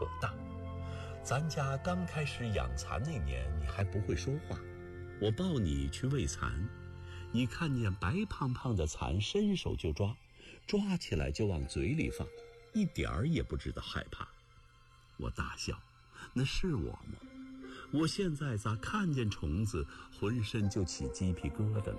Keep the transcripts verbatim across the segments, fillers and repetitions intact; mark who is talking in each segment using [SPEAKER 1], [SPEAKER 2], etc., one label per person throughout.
[SPEAKER 1] 可大。咱家刚开始养蚕那年，你还不会说话，我抱你去喂蚕，你看见白胖胖的蚕，伸手就抓，抓起来就往嘴里放，一点儿也不知道害怕。我大笑，那是我吗？我现在咋看见虫子浑身就起鸡皮疙瘩呢？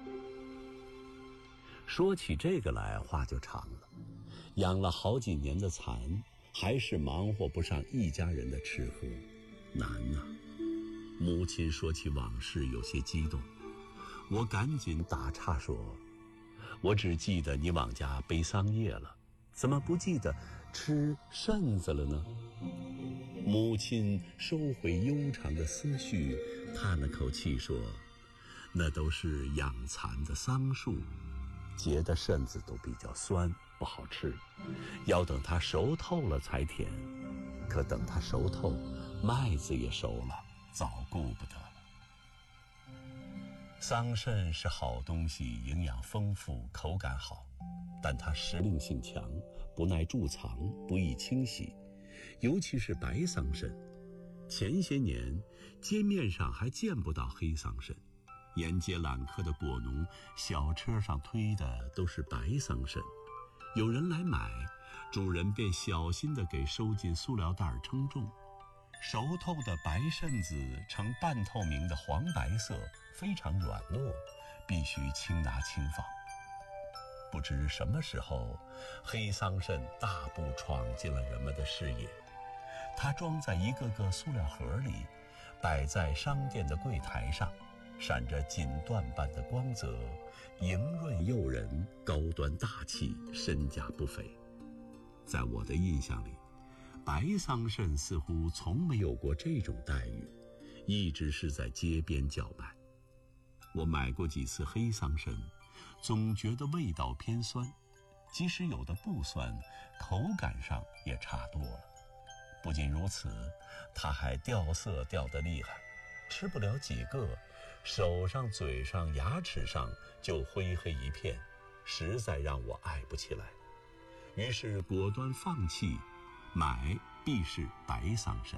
[SPEAKER 1] 说起这个来话就长了，养了好几年的蚕，还是忙活不上一家人的吃喝，难啊。母亲说起往事有些激动，我赶紧打岔说，我只记得你往家背桑叶了，怎么不记得吃葚子了呢？母亲收回悠长的思绪，叹了口气说，那都是养蚕的桑树，结的葚子都比较酸，不好吃，要等它熟透了才甜。可等它熟透，麦子也熟了，早顾不得了。桑葚是好东西，营养丰富，口感好，但它时令性强，不耐贮藏，不易清洗，尤其是白桑葚。前些年街面上还见不到黑桑葚，沿街揽客的果农小车上推的都是白桑葚，有人来买，主人便小心地给收进塑料袋称重。熟透的白葚子呈半透明的黄白色，非常软糯，必须轻拿轻放。不知什么时候，黑桑葚大步闯进了人们的视野。它装在一个个塑料盒里，摆在商店的柜台上，闪着锦缎般的光泽，莹润诱人，高端大气，身价不菲。在我的印象里，白桑葚似乎从没有过这种待遇，一直是在街边叫卖。我买过几次黑桑葚，总觉得味道偏酸，即使有的不酸，口感上也差多了。不仅如此，它还掉色掉得厉害，吃不了几个，手上、嘴上、牙齿上就灰黑一片，实在让我爱不起来。于是果断放弃，买必是白桑葚。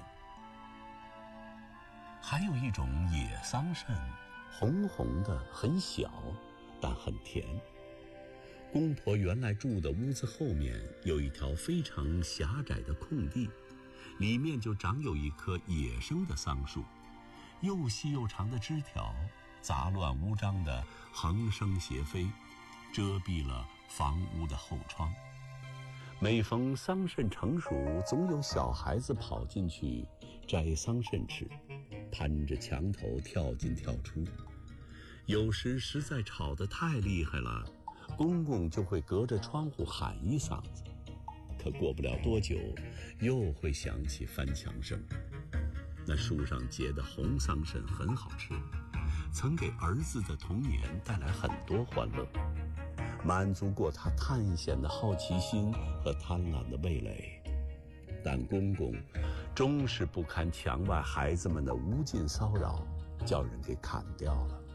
[SPEAKER 1] 还有一种野桑葚，红红的，很小，但很甜。公婆原来住的屋子后面有一条非常狭窄的空地，里面就长有一棵野生的桑树，又细又长的枝条杂乱无章地横生斜飞，遮蔽了房屋的后窗。每逢桑葚成熟，总有小孩子跑进去摘桑葚吃，攀着墙头跳进跳出。有时实在吵得太厉害了，公公就会隔着窗户喊一嗓子，可过不了多久，又会响起翻墙声。那树上结的红桑葚很好吃，曾给儿子的童年带来很多欢乐，满足过他探险的好奇心和贪婪的味蕾。但公公终是不堪墙外孩子们的无尽骚扰，叫人给砍掉了。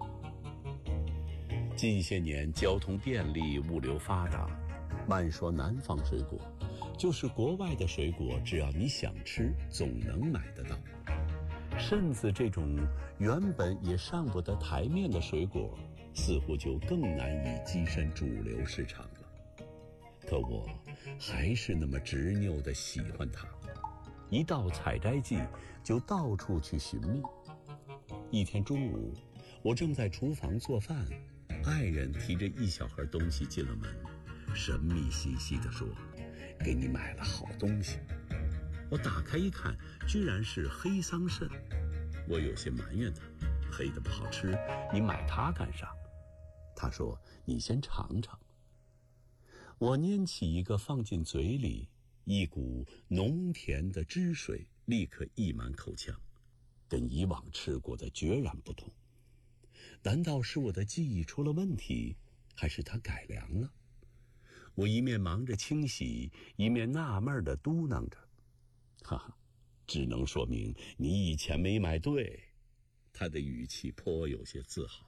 [SPEAKER 1] 近些年交通便利，物流发达，慢说南方水果，就是国外的水果，只要你想吃，总能买得到。葚子这种原本也上不得台面的水果，似乎就更难以跻身主流市场了。可我还是那么执拗地喜欢它，一到采摘季就到处去寻觅。一天中午，我正在厨房做饭，爱人提着一小盒东西进了门，神秘兮兮地说，给你买了好东西。我打开一看，居然是黑桑葚。我有些埋怨他，黑的不好吃，你买它干啥？他说，你先尝尝。我拈起一个放进嘴里，一股浓甜的汁水立刻溢满口腔，跟以往吃过的决然不同。难道是我的记忆出了问题，还是它改良了？我一面忙着清洗，一面纳闷地嘟囔着，哈哈，只能说明你以前没买对。他的语气颇有些自豪。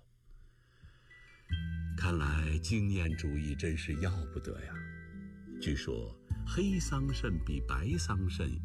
[SPEAKER 1] 看来经验主义真是要不得呀。据说黑桑葚比白桑葚